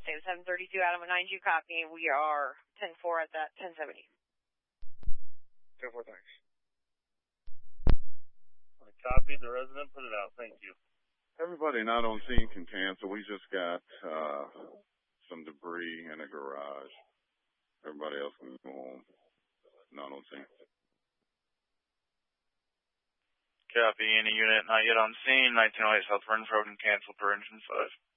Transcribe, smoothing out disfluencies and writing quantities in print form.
same 732 Adam at 9G copy. We are 10-4 at that 1070. 10-4, thanks. Copy. The resident put it out. Thank you. Everybody not on scene can cancel. We just got some debris in a garage. Everybody else can go home. Not on scene. Copy. Any unit not yet on scene. 1908 South Burns Road and cancel per engine 5.